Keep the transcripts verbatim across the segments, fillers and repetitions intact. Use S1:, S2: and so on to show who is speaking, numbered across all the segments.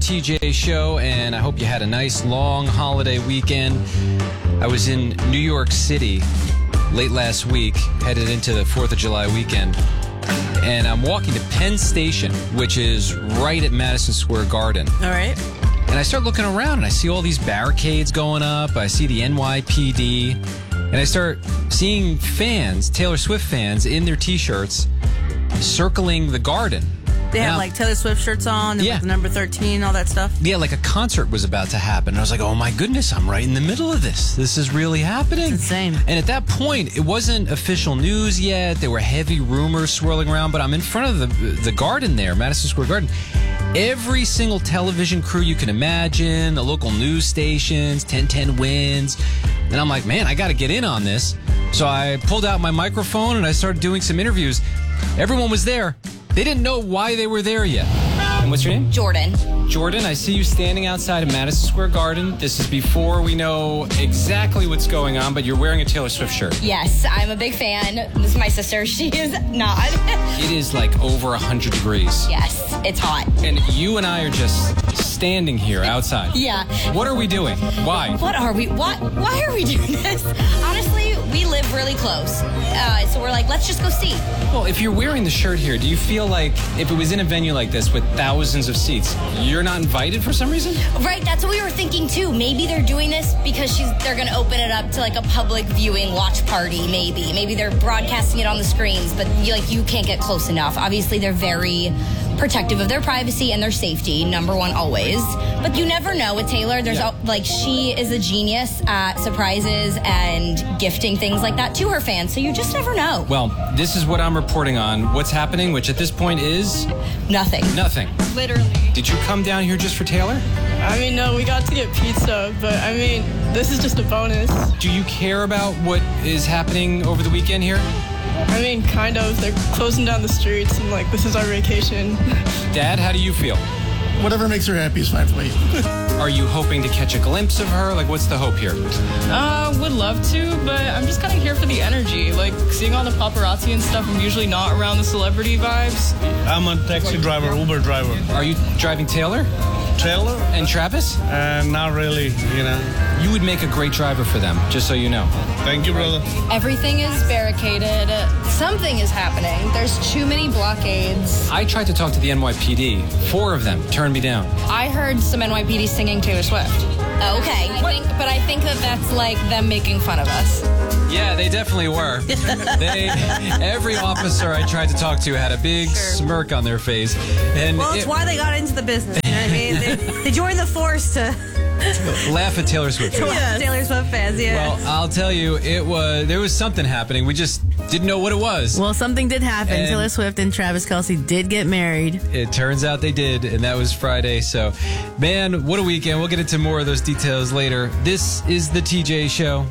S1: T J Show, and I hope you had a nice long holiday weekend. I was in New York City late last week, headed into the fourth of July weekend, and I'm walking to Penn Station, which is right at Madison Square Garden.
S2: All right.
S1: And I start looking around, and I see all these barricades going up. I see the N Y P D, and I start seeing fans, Taylor Swift fans, in their T-shirts circling the garden.
S2: They have
S1: Now,
S2: like Taylor Swift shirts on,
S1: Yeah.
S2: with number thirteen, all that stuff.
S1: Yeah, like a concert was about to happen. And I was like, oh my goodness, I'm right in the middle of this. This is really happening.
S2: It's insane.
S1: And at that point, it wasn't official news yet. There were heavy rumors swirling around, but I'm in front of the, the garden there, Madison Square Garden. Every single television crew you can imagine, the local news stations, ten ten Wins. And I'm like, man, I got to get in on this. So I pulled out my microphone and I started doing some interviews. Everyone was there. They didn't know why they were there yet. And what's your name?
S3: Jordan.
S1: Jordan, I see you standing outside of Madison Square Garden. This is before we know exactly what's going on, but you're wearing a Taylor Swift shirt.
S3: Yes, I'm a big fan. This is my sister. She is not.
S1: It is like over one hundred degrees.
S3: Yes, it's hot.
S1: And you and I are just standing here outside.
S3: Yeah.
S1: What are we doing? Why?
S3: What are we? What? Why are we doing this? Honestly, we live really close. Uh, so we're like, let's just go see.
S1: Well, if you're wearing the shirt here, do you feel like if it was in a venue like this with thousands of seats, you're not invited for some reason?
S3: Right, that's what we were thinking too. Maybe they're doing this because she's they're going to open it up to like a public viewing watch party, maybe. Maybe they're broadcasting it on the screens, but you, like you can't get close enough. Obviously, they're very protective of their privacy and their safety, number one always. But you never know with Taylor. There's
S1: Yeah.
S3: al- like she is a genius at surprises and gifting things like that to her fans. So you just never know.
S1: Well, this is what I'm reporting on. What's happening, which at this point is
S3: Nothing.
S1: nothing.
S4: Literally.
S1: Did you come down here just for Taylor?
S4: I mean, no, we got to get pizza, but I mean, this is just a bonus.
S1: Do you care about what is happening over the weekend here?
S4: I mean, kind of. They're closing down the streets, and like, this is our vacation.
S1: Dad, how do you feel?
S5: Whatever makes her happy is fine for me.
S1: Are you hoping to catch a glimpse of her? Like, what's the hope here?
S4: Uh, would love to, but I'm just kind of here for the energy. Like, seeing all the paparazzi and stuff, I'm usually not around the celebrity vibes.
S6: I'm a taxi driver, Uber driver.
S1: Are you driving Taylor
S6: Trailer?
S1: and Travis?
S6: Uh, not really, you know.
S1: You would make a great driver for them, just so you know.
S6: Thank you, brother.
S7: Everything is barricaded. Something is happening. There's too many blockades.
S1: I tried to talk to the N Y P D. Four of them turned me down.
S7: I heard some N Y P D singing Taylor Swift.
S3: Okay.
S7: I think, but I think that that's like them making fun of us.
S1: Yeah, they definitely were. they, every officer I tried to talk to had a big
S2: Sure.
S1: smirk on their face. And
S2: Well, it's
S1: it-
S2: why they got into the business. You know what I mean? They, they joined the force to
S1: laugh at Taylor Swift.
S2: yes. Taylor Swift fans. Yeah.
S1: Well, I'll tell you, it was there was something happening. We just didn't know what it was.
S2: Well, something did happen.
S1: And-
S2: Taylor Swift and Travis Kelce did get married.
S1: It turns out they did, and that was Friday. So, man, what a weekend. We'll get into more of those details later. This is the T J Show.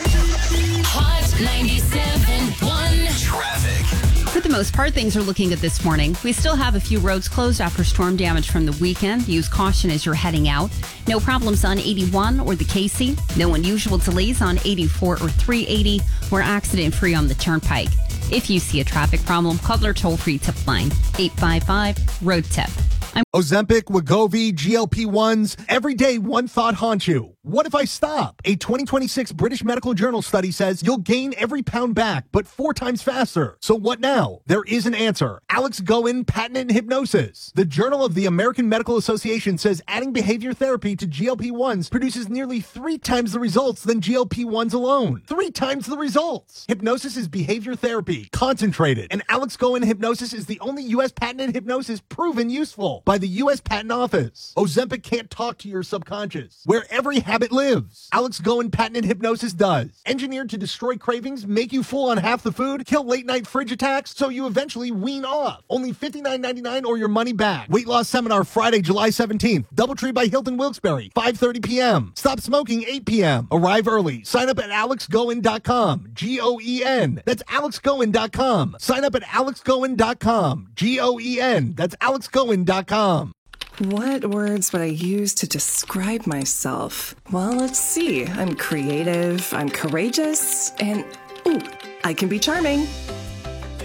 S8: Hot ninety-seven point one. Traffic.
S9: For the most part, things are looking good this morning. We still have a few roads closed after storm damage from the weekend. Use caution as you're heading out. No problems on eighty-one or the Casey. No unusual delays on eighty-four or three eighty. We're accident-free on the Turnpike. If you see a traffic problem, call our toll-free tip line, eight five five, road tip. I'm
S10: Ozempic, Wegovy, G L P ones. Every day, one thought haunts you. What if I stop? A twenty twenty-six British Medical Journal study says you'll gain every pound back, but four times faster. So what now? There is an answer. Alex Goen, patented hypnosis. The Journal of the American Medical Association says adding behavior therapy to G L P ones produces nearly three times the results than G L P ones alone. Three times the results. Hypnosis is behavior therapy, concentrated, and Alex Goen hypnosis is the only U S patented hypnosis proven useful by the U S Patent Office. Ozempic can't talk to your subconscious, where every habit lives. Alex Goen patented hypnosis does. Engineered to destroy cravings, make you full on half the food, kill late night fridge attacks, so you eventually wean off. Only fifty-nine ninety-nine or your money back. Weight loss seminar Friday, July seventeenth. Doubletree by Hilton Wilkes-Barre, five thirty p.m. Stop smoking, eight p.m. Arrive early. Sign up at alex goen dot com. G O E N. That's alex goen dot com. Sign up at alex goen dot com. G O E N. That's alex goen dot com.
S11: What words would I use to describe myself? Well, let's see. I'm creative, I'm courageous, and ooh, I can be charming.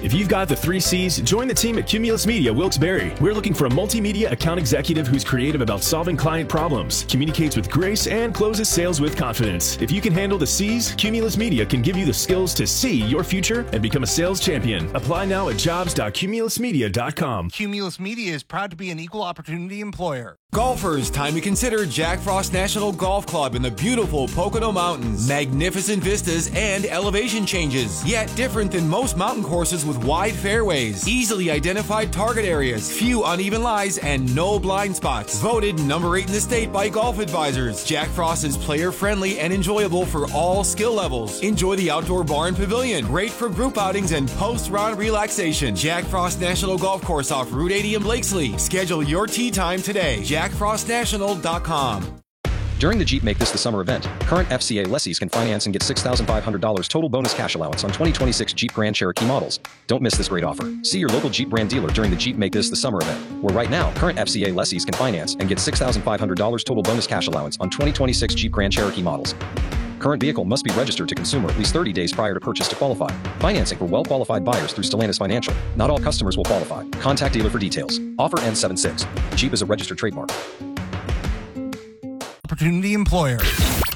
S12: If you've got the three C's, join the team at Cumulus Media Wilkes-Barre. We're looking for a multimedia account executive who's creative about solving client problems, communicates with grace, and closes sales with confidence. If you can handle the C's, Cumulus Media can give you the skills to see your future and become a sales champion. Apply now at jobs dot cumulus media dot com.
S10: Cumulus Media is proud to be an equal opportunity employer.
S13: Golfers, time to consider Jack Frost National Golf Club in the beautiful Pocono Mountains. Magnificent vistas and elevation changes, yet different than most mountain courses with wide fairways, easily identified target areas, few uneven lies, and no blind spots. Voted number eight in the state by Golf Advisors. Jack Frost is player-friendly and enjoyable for all skill levels. Enjoy the outdoor bar and pavilion, great for group outings and post-round relaxation. Jack Frost National Golf Course off Route eighty in Blakesley. Schedule your tee time today. jack frost national dot com.
S14: During the Jeep Make This the Summer event, current F C A lessees can finance and get six thousand five hundred dollars total bonus cash allowance on twenty twenty-six Jeep Grand Cherokee models. Don't miss this great offer. See your local Jeep brand dealer during the Jeep Make This the Summer event, where right now, current F C A lessees can finance and get six thousand five hundred dollars total bonus cash allowance on twenty twenty-six Jeep Grand Cherokee models. Current vehicle must be registered to consumer at least thirty days prior to purchase to qualify. Financing for well-qualified buyers through Stellantis Financial. Not all customers will qualify. Contact dealer for details. Offer ends seven six. Jeep is a registered trademark.
S10: Opportunity employer.